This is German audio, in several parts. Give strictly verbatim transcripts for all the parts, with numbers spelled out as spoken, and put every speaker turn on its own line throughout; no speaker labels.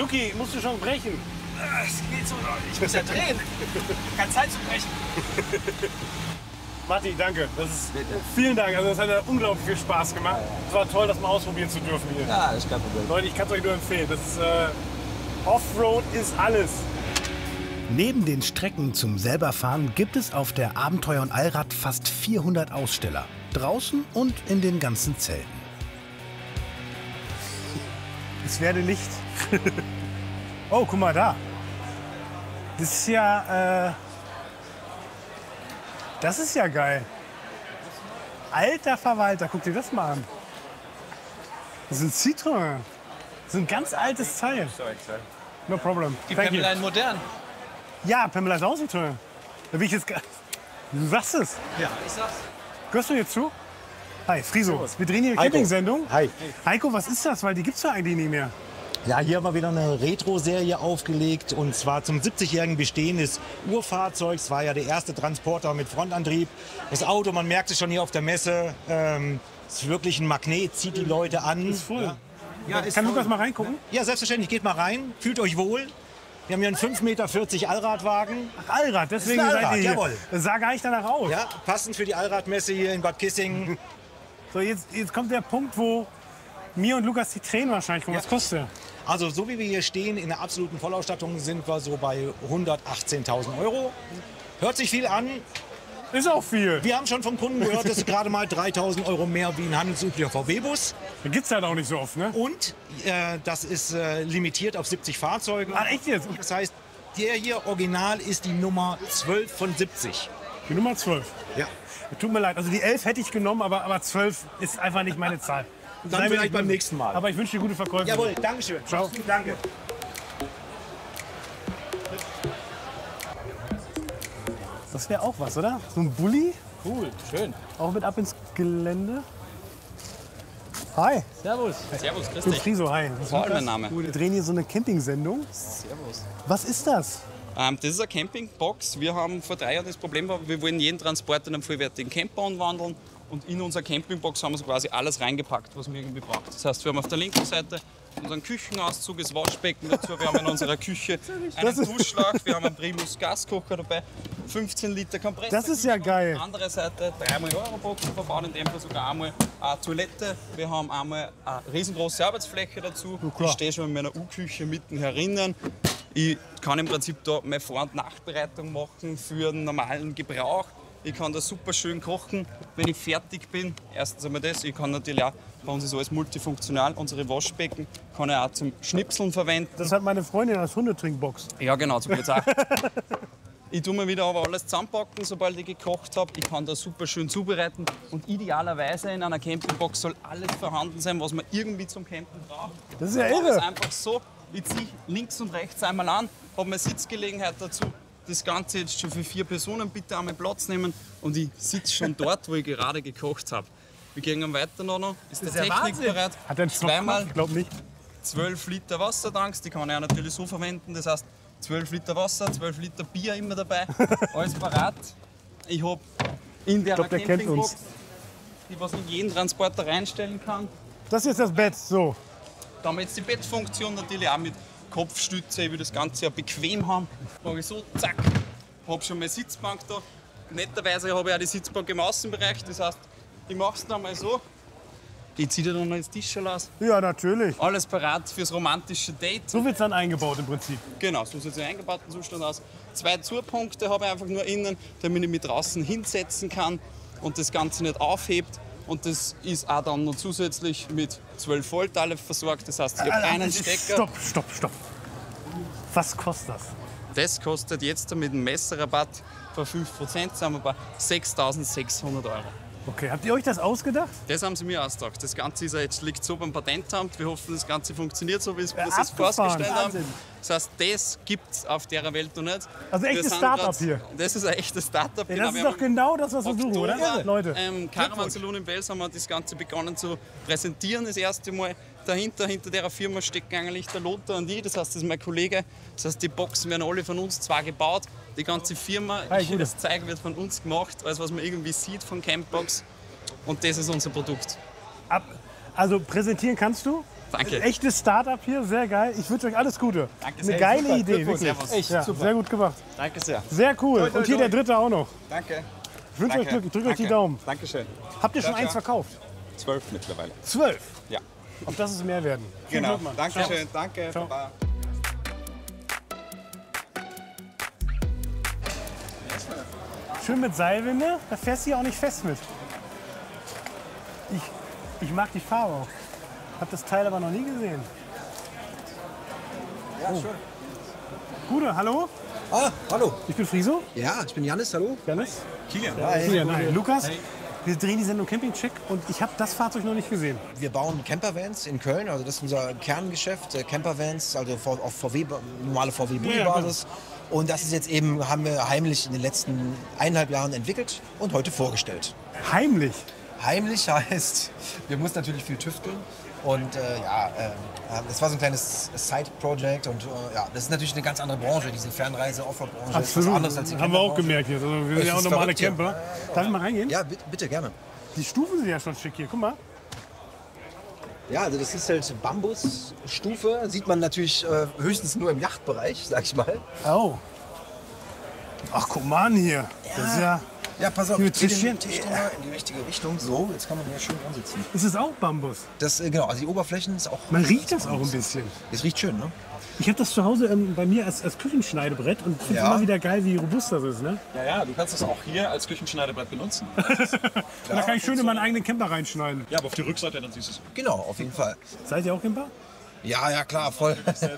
Luki, musst du schon brechen?
Es geht so, ich muss ja drehen. Keine Zeit zu brechen.
Matti, danke. Das ist, vielen Dank. Also das hat ja unglaublich viel Spaß gemacht. Es war toll, das mal ausprobieren zu dürfen hier.
Ja, das ist kein Problem.
Leute, ich kann es euch nur empfehlen. Das ist, äh, Offroad ist alles.
Neben den Strecken zum Selberfahren gibt es auf der Abenteuer und Allrad fast vierhundert Aussteller. Draußen und in den ganzen Zelten.
Es werde Licht. Oh, guck mal da. Das ist ja, äh, das ist ja geil. Alter Verwalter, guck dir das mal an. Das ist ein Citroën. Das ist ein ganz altes Teil. No problem.
Die
Thank
Pamela
you.
in modern.
Ja, Pamela ist auch so teuer. Da bin ich jetzt. gar- Du sagst es.
Ja, ich sag's.
Hörst du jetzt zu? Hi, Friso. Wir drehen hier eine
Heiko.
Camping-Sendung.
Hi.
Heiko, was ist das? Weil die gibt's ja eigentlich nicht mehr.
Ja, hier haben wir wieder eine Retro-Serie aufgelegt und zwar zum siebzigjährigen Bestehen des Urfahrzeugs. War ja der erste Transporter mit Frontantrieb. Das Auto, man merkt es schon hier auf der Messe, ähm, ist wirklich ein Magnet, zieht die Leute an.
Ist voll.
Ja, ja, ist
Kann
voll.
Lukas mal reingucken?
Ja, selbstverständlich, geht mal rein, fühlt euch wohl. Wir haben hier einen fünf Meter vierzig Allradwagen.
Ach, Allrad, deswegen
Das ist ein
seid ihr
Allrad,
hier.
jawohl.
Das sah gar nicht danach aus.
Ja, passend für die Allradmesse hier in Bad Kissingen.
So, jetzt, jetzt kommt der Punkt, wo mir und Lukas die Tränen wahrscheinlich kommen. Was kostet der?
Also so wie wir hier stehen, in der absoluten Vollausstattung sind wir so bei hundertachtzehntausend Euro. Hört sich viel an.
Ist auch viel.
Wir haben schon vom Kunden gehört, das ist gerade mal dreitausend Euro mehr wie ein handelsüblicher V W-Bus.
Den gibt's halt auch nicht so oft, ne?
Und äh, das ist äh, limitiert auf siebzig Fahrzeuge.
Ach, echt jetzt?
Das heißt, der hier original ist die Nummer zwölf von siebzig.
Die Nummer zwölf.
Ja.
Tut mir leid, also die elf hätte ich genommen, aber, aber zwölf ist einfach nicht meine Zahl.
Dann
Sei mir
vielleicht
nicht
beim
böse.
nächsten Mal.
Aber ich wünsche dir gute Verkäufe.
Jawohl, Dankeschön.
Ciao.
Danke.
Das wäre auch was, oder? So ein Bulli,
Cool, schön.
auch mit ab ins Gelände. Hi,
Servus. Servus, grüß
ich bin
dich.
Friso, hi. Was ist
Paul,
das?
mein Name.
Wir drehen hier so eine Camping-Sendung.
Servus.
Was ist das?
Ähm, das ist eine Campingbox. Wir haben vor drei Jahren das Problem gehabt, wir wollen jeden Transport in einen vollwertigen Camper umwandeln. Und in unserer Campingbox haben wir so quasi alles reingepackt, was wir irgendwie brauchen. Das heißt, wir haben auf der linken Seite unseren Küchenauszug, das Waschbecken dazu. Wir haben in unserer Küche einen Duschschlauch, wir haben einen Primus Gaskocher dabei, fünfzehn Liter Kompressor.
Das ist ja geil.
Andere Seite dreimal Euroboxen verbaut, in dem Fall sogar einmal eine Toilette. Wir haben einmal eine riesengroße Arbeitsfläche dazu.
klar.
Ich stehe schon in meiner U-Küche mitten herinnen. Ich kann im Prinzip da meine Vor- und Nachbereitung machen für den normalen Gebrauch. Ich kann da super schön kochen, wenn ich fertig bin. Erstens einmal das. Ich kann natürlich auch, bei uns ist alles multifunktional, unsere Waschbecken kann ich auch zum Schnipseln verwenden.
Das hat meine Freundin als Hundetrinkbox.
Ja, genau, so geht's auch. Ich tue mir wieder aber alles zusammenpacken, sobald ich gekocht habe. Ich kann das super schön zubereiten. Und idealerweise in einer Campingbox soll alles vorhanden sein, was man irgendwie zum Campen braucht.
Das ist ja
Ich mache es
irre.
einfach so, ich ziehe links und rechts einmal an, habe meine Sitzgelegenheit dazu. Das Ganze jetzt schon für vier Personen, bitte einmal Platz nehmen. Und ich sitze schon dort, wo ich gerade gekocht habe. Wir gehen dann weiter noch. Ist der Technik bereit?
Hat er einen
Zweimal
Zweimal? Ich glaube nicht.
zwölf Liter Wassertanks, die kann ich auch natürlich so verwenden. Das heißt, zwölf Liter Wasser, zwölf Liter Bier immer dabei. Alles parat. Ich habe in der
glaub, der kennt
Campingbox,
uns.
die was in jeden Transporter reinstellen kann.
Das ist jetzt das Bett. So.
Da haben wir jetzt die Bettfunktion natürlich auch mit Kopfstütze. Ich will das Ganze ja bequem haben. Mache ich so, zack, habe schon meine Sitzbank da. Netterweise habe ich auch die Sitzbank im Außenbereich. Das heißt, ich mache es dann mal so. Ich ziehe dir dann noch ins Tischchen aus.
Ja, natürlich.
Alles parat fürs romantische Date.
So wird es dann eingebaut im Prinzip.
Genau, so sieht es im eingebauten Zustand aus. Zwei Zurpunkte habe ich einfach nur innen, damit ich mich draußen hinsetzen kann und das Ganze nicht aufhebt. Und das ist auch dann noch zusätzlich mit zwölf Volt alle versorgt. Das heißt, ich habe einen Stecker.
Stopp, stopp, stopp. Was kostet das?
Das kostet jetzt mit dem Messerrabatt von fünf Prozent, sind wir bei sechstausendsechshundert Euro.
Okay, habt ihr euch das ausgedacht?
Das haben sie mir ausgedacht. Das Ganze ist ja jetzt, liegt so beim Patentamt. Wir hoffen, das Ganze funktioniert so, wie es
Ja,
wir es
abgefahren.
vorgestellt haben.
Wahnsinn.
Das heißt, das gibt es auf der Welt noch nicht.
Also ein
Wir
echtes
sind
Start-up
grad-
hier.
Das ist ein echtes Start-up.
Ja,
genau.
das
Wir
ist doch
haben
genau das, was wir suchen, oder?
Oktober,
Leute.
Ähm, Caravan Saloon in Wels haben wir das Ganze begonnen zu präsentieren. Das erste Mal dahinter, hinter der Firma stecken eigentlich der Lothar und ich. Das heißt, das ist mein Kollege. Das heißt, die Boxen werden alle von uns zwar gebaut. Die ganze Firma,
Hi,
ich,
Gute.
das Zeug wird von uns gemacht, alles was man irgendwie sieht von Campbox. Und das ist unser Produkt.
Ab, also präsentieren kannst du?
Danke.
Echtes Startup hier, sehr geil. Ich wünsche euch alles Gute.
Danke
Eine
sehr.
geile
Super,
Idee,
Glückwunsch.
wirklich.
Echt,
Ja,
super.
sehr gut gemacht.
Danke sehr.
Sehr cool.
Toi, toi,
Und hier
toi.
der dritte auch noch.
Danke.
Ich wünsche euch Glück, ich drücke euch die
Danke.
Daumen.
Dankeschön.
Habt ihr schon
Ciao,
eins
ciao.
verkauft?
Zwölf mittlerweile.
Zwölf.
Ja.
Auch das ist mehr werden. Vielen
Genau.
Glück, Mann.
Dankeschön. Danke.
Ciao.
Baba.
Schön mit Seilwinde, da fährst du ja auch nicht fest mit. Ich, ich mag die Farbe auch. Hab das Teil aber noch nie gesehen.
Ja, schön.
Gute, hallo?
Ah, hallo.
Ich bin Friso.
Ja, ich bin Janis, hallo.
Janis.
Kilian.
Ja, nein. Lukas. Wir drehen die Sendung Camping Check und ich habe das Fahrzeug noch nicht gesehen.
Wir bauen Campervans in Köln, also das ist unser Kerngeschäft, äh, Campervans, also v- auf V W, ba- normale V W-Basis. Und das ist jetzt eben, haben wir heimlich in den letzten eineinhalb Jahren entwickelt und heute vorgestellt.
Heimlich.
Heimlich heißt, wir mussten natürlich viel tüfteln. Und äh, ja, äh, das war so ein kleines Side-Project und äh, ja, das ist natürlich eine ganz andere Branche, diese Fernreise, Offroad-Branche. Ist was anderes als die
Haben wir auch
Camperbranche.
gemerkt jetzt. Also wir sind
Es
ja auch
ist
normale
verrückt hier.
Camper. Darf ich mal reingehen?
Ja, bitte, bitte gerne.
Die Stufen sind ja schon schick hier. Guck mal.
Ja, also das ist halt Bambusstufe, sieht man natürlich äh, höchstens nur im Yachtbereich, sag ich mal.
Oh. Ach, guck mal an hier. Das ist ja.
Ja, pass auf,
Hier
ich dreh
Tischchen.
den Tisch mal in die richtige Richtung. So, jetzt kann man hier schön ansitzen.
Ist es auch Bambus?
Das, äh, genau, also die Oberflächen ist auch...
Man riecht das auch ein bisschen.
Es riecht schön, ne?
Ich habe das zu Hause ähm, bei mir als, als Küchenschneidebrett und finde
Ja.
immer wieder geil, wie robust das ist. Ne?
Ja, ja, du kannst es auch hier als Küchenschneidebrett benutzen.
Da kann ich schön in meinen eigenen Camper reinschneiden.
Ja, aber auf die Rückseite, dann siehst du es.
Genau, auf jeden Fall.
Seid ihr auch Camper?
Ja, ja, klar, voll.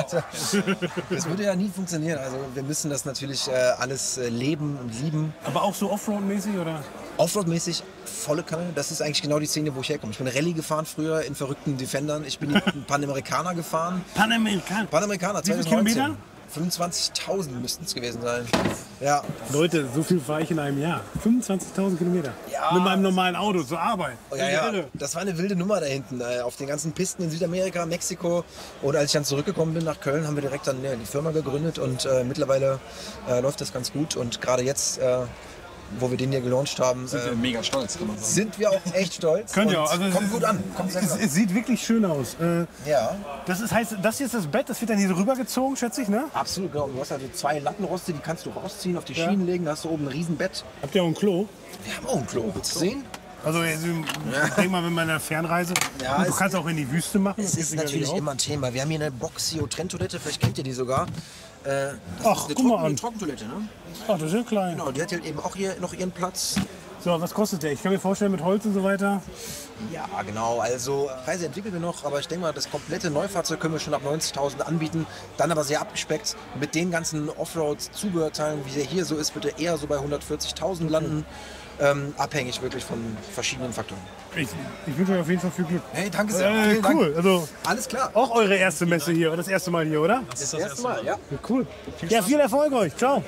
Das würde ja nie funktionieren. Also wir müssen das natürlich äh, alles äh, leben und lieben.
Aber auch so Offroad-mäßig, oder?
Offroad-mäßig volle Kanne. Das ist eigentlich genau die Szene, wo ich herkomme. Ich bin Rallye gefahren früher in verrückten Defendern. Ich bin einen Panamerikaner gefahren.
Panamerikaner.
Panamerikaner
Wie viele
zweitausendneunzehn.
Kilometer?
fünfundzwanzigtausend müssten es gewesen sein. Ja,
Leute, so viel fahre ich in einem Jahr. fünfundzwanzigtausend Kilometer.
Ja.
Mit meinem normalen Auto zur Arbeit.
Oh, ja, ja. Das war eine wilde Nummer da hinten. Äh, auf den ganzen Pisten in Südamerika, Mexiko. Und als ich dann zurückgekommen bin nach Köln, haben wir direkt dann ja, die Firma gegründet. Und äh, mittlerweile äh, läuft das ganz gut. Und gerade jetzt, äh, wo wir den hier gelauncht haben,
Sind wir
äh,
mega stolz, kann man sagen.
sind wir auch echt stolz.
Könnt ihr
Und
auch. Also es
kommt
ist-
gut an. Kommt sehr
Es,
gut an.
es sieht wirklich schön aus. Äh,
Ja,
das ist, heißt, das hier ist das Bett, das wird dann hier so rübergezogen, schätze ich, ne?
absolut. Genau. Du hast also zwei Lattenroste, die kannst du rausziehen, auf die Schienen legen. Da hast du oben ein Riesenbett.
Habt ihr auch ein Klo?
Wir haben auch ein Klo. Willst du sehen?
Also ich denke mal, wenn man eine Fernreise,
Ja,
gut, du
es-
kannst auch in die Wüste machen.
Es
das
ist
sicherlich
natürlich
auch.
immer ein Thema. Wir haben hier eine Boxio-Trenntoilette, vielleicht kennt ihr die sogar. Äh, das
Ach,
ist eine
guck mal
trockene
an.
Trockentoilette, ne?
Ach, das ist ja klein.
Genau, die hat halt eben auch hier noch ihren Platz.
So, was kostet der? Ich kann mir vorstellen, mit Holz und so weiter.
Ja, genau. Also Preise entwickeln wir noch, aber ich denke mal, das komplette Neufahrzeug können wir schon ab neunzigtausend anbieten. Dann aber sehr abgespeckt. Mit den ganzen Offroad-Zubehörteilen, wie der hier so ist, wird er eher so bei hundertvierzigtausend landen. Ähm, abhängig wirklich von verschiedenen Faktoren.
Ich, ich wünsche euch auf jeden Fall viel Glück.
Hey, danke sehr.
Äh,
Vielen Dank.
cool. Also
Alles klar.
auch eure erste Messe hier, das erste Mal hier, oder?
Das erste Mal, ja.
Cool. Ja, viel Erfolg euch. Ciao.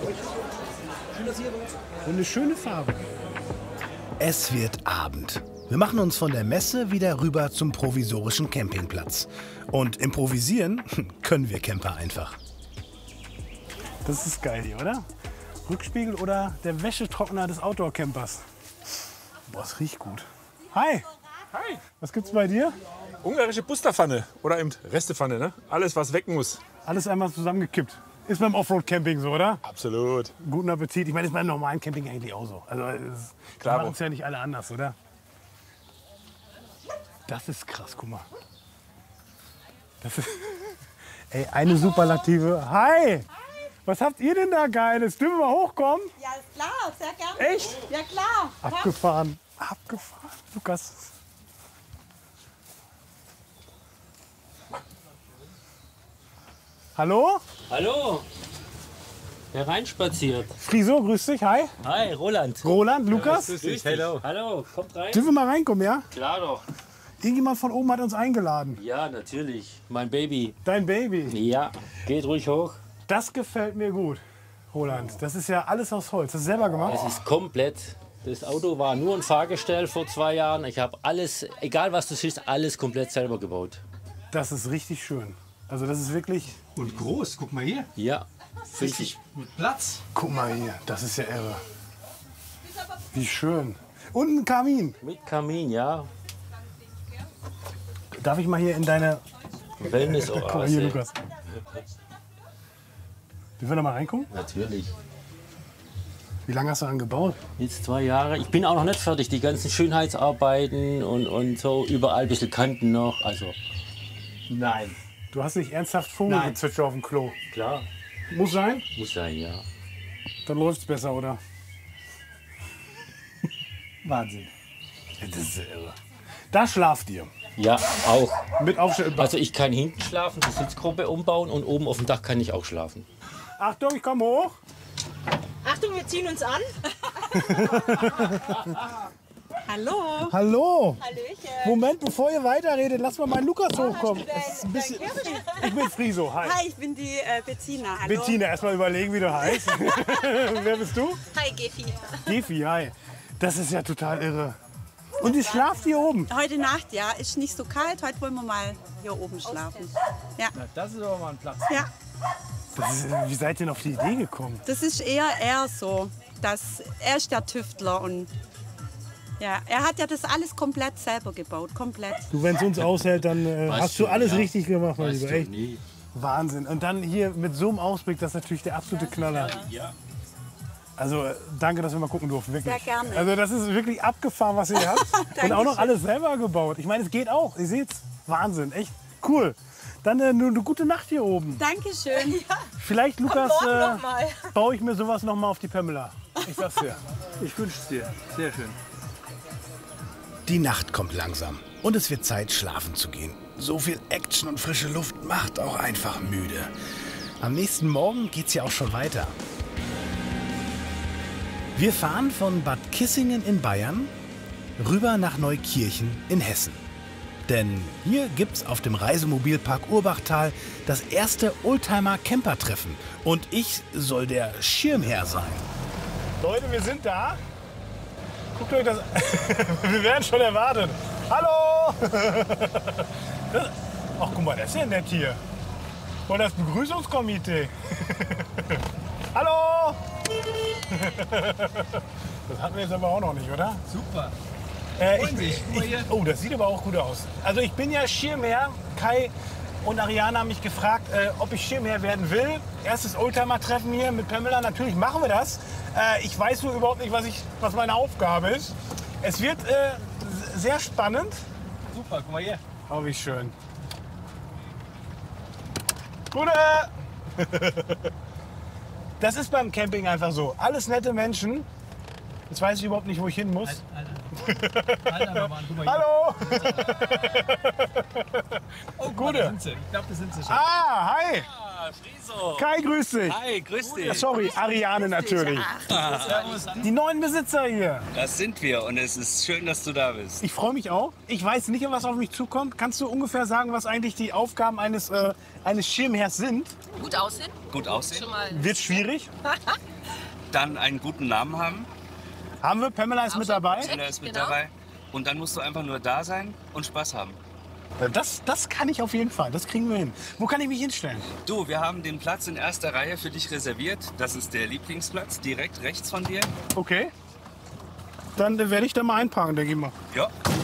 Und eine schöne Farbe.
Es wird Abend. Wir machen uns von der Messe wieder rüber zum provisorischen Campingplatz. Und improvisieren können wir Camper einfach.
Das ist geil hier, oder? Rückspiegel oder der Wäschetrockner des Outdoor-Campers. Boah, es riecht gut. Hi.
Hi,
Was gibt's bei dir?
ungarische Busterpfanne oder eben Restepfanne, ne? Alles, was weg muss.
Alles einmal zusammengekippt. Ist beim Offroad-Camping so, oder?
Absolut.
Guten Appetit. Ich meine, ist beim normalen Camping eigentlich auch so. Also, es
Klar.
machen uns ja nicht alle anders, oder? Das ist krass, guck mal. Das ist Ey, eine Superlative. Hi! Was habt ihr denn da Geiles? Dürfen wir hochkommen?
Ja, ist klar, sehr gerne.
Echt?
Ja, klar.
Abgefahren. Abgefahren. Lukas. Hallo?
Hallo, hereinspaziert.
Friso, grüß dich. Hi.
Hi, Roland.
Roland, Lukas.
Grüß dich. Hallo. Hallo, kommt rein.
Dürfen wir mal reinkommen, ja?
Klar doch.
Irgendjemand von oben hat uns eingeladen.
Ja, natürlich. Mein Baby.
Dein Baby.
Ja, geht ruhig hoch.
Das gefällt mir gut, Roland. Das ist ja alles aus Holz. Das ist selber gemacht?
Es ist komplett. Das Auto war nur ein Fahrgestell vor zwei Jahren. Ich habe alles, egal was du siehst, alles komplett selber gebaut.
Das ist richtig schön. Also das ist wirklich...
Und groß, guck mal hier.
Ja,
Richtig mit Platz.
Guck mal hier, das ist ja irre. Wie schön. Und ein Kamin.
mit Kamin, ja.
Darf ich mal hier in deine...
Wellness-Oase.
Guck mal hier, Lukas. Dürfen wir da mal reingucken?
Natürlich.
Wie lange hast du daran gebaut?
Jetzt zwei Jahre. Ich bin auch noch nicht fertig. Die ganzen Schönheitsarbeiten und, und so. Überall ein bisschen Kanten noch. Also, nein.
Du hast nicht ernsthaft Vogelgezwitscher auf dem Klo?
Klar.
Muss sein?
Muss sein, ja.
Dann läuft's besser, oder? Wahnsinn. Das ist irre. Da schlaft ihr.
Ja, auch.
Mit Aufstell.
Also ich kann hinten schlafen, die Sitzgruppe umbauen und oben auf dem Dach kann ich auch schlafen.
Achtung, ich komme hoch.
Achtung, wir ziehen uns an. Hallo.
Hallo.
Hallöchen.
Moment, bevor ihr weiterredet, lass mal meinen Lukas
Oh,
hochkommen.
hast du
Es ist ein
dein-
bisschen,
dein
ich bin Friso, hi.
Hi, ich bin die äh, Bettina. Hallo.
Bettina, erstmal überlegen, wie du heißt. Wer bist du?
Hi, Gefi.
Gefi, hi. Das ist ja total irre. Und ihr schlaft hier oben?
Heute Nacht, ja, ist nicht so kalt. Heute wollen wir mal hier oben schlafen. Ja.
Na, das ist aber mal ein Platz.
Ja.
Das ist, wie seid ihr denn auf die Idee gekommen?
Das ist eher er so, dass er ist der Tüftler und ja, er hat ja das alles komplett selber gebaut, komplett.
Du, wenn es uns aushält, dann äh,
Weißt
hast du
du,
alles
ja.
richtig gemacht, mein
Weißt
Lieber.
du
Echt.
nie.
Wahnsinn. Und dann hier mit so einem Ausblick, das ist natürlich der absolute Knaller.
Ja.
Also äh, danke, dass wir mal gucken durften, wirklich.
Sehr gerne.
Also das ist wirklich abgefahren, was ihr hier habt. Und auch noch alles selber gebaut. Ich meine, es geht auch. Ihr seht's. Wahnsinn, echt cool. Dann äh, nur eine gute Nacht hier oben.
Dankeschön. Ja.
Vielleicht, Lukas,
morgen
äh,
noch mal.
baue ich mir sowas noch mal auf die Pamela. Ich sag's dir. Ich wünsch's dir. Sehr schön.
Die Nacht kommt langsam und es wird Zeit, schlafen zu gehen. So viel Action und frische Luft macht auch einfach müde. Am nächsten Morgen geht's ja auch schon weiter. Wir fahren von Bad Kissingen in Bayern rüber nach Neukirchen in Hessen. Denn hier gibt's auf dem Reisemobilpark Urbachtal das erste Oldtimer-Camper-Treffen. Und ich soll der Schirmherr sein.
Leute, wir sind da. Guckt euch das. Wir werden schon erwartet. Hallo! Das... Ach, guck mal, das ist ja nett hier. Und das Begrüßungskomitee. Hallo! Das hatten wir jetzt aber auch noch nicht, oder?
Super.
Äh,
Freuen
ich,
sich. Guck mal
ich,
hier.
oh, das sieht aber auch gut aus. Also ich bin ja Schirmherr. Kai und Ariane haben mich gefragt, äh, ob ich Schirmherr werden will. Erstes Oldtimer-Treffen hier mit Pamela. Natürlich machen wir das. Äh, ich weiß nur überhaupt nicht, was, ich, was meine Aufgabe ist. Es wird äh, sehr spannend.
Super, guck mal hier.
Oh, wie schön. Gute! Das ist beim Camping einfach so. Alles nette Menschen. Jetzt weiß ich überhaupt nicht, wo ich hin muss.
Alter, Mann, guck mal hier.
Hallo!
Oh, guck mal,
Gute.
da sind sie. Ich glaube, da sind sie schon.
Ah, hi!
Ah, Friso.
Kai, grüß dich!
Hi, grüß dich.
Ja, sorry, Ariane natürlich.
Servus.
Die neuen Besitzer hier.
Das sind wir und es ist schön, dass du da bist.
Ich freue mich auch. Ich weiß nicht, was auf mich zukommt. Kannst du ungefähr sagen, was eigentlich die Aufgaben eines, äh, eines Schirmherrs sind?
Gut aussehen.
Gut aussehen,
Schon mal.
Wird schwierig.
dann einen guten Namen haben,
Haben wir. Pamela ist mit dabei.
Tina ist mit
Genau.
dabei und dann musst du einfach nur da sein und Spaß haben.
Das, das kann ich auf jeden Fall. Das kriegen wir hin. Wo kann ich mich hinstellen?
Du, wir haben den Platz in erster Reihe für dich reserviert. Das ist der Lieblingsplatz, direkt rechts von dir.
Okay. Dann äh, werde ich da mal einparken, denke ich mal.
Ja,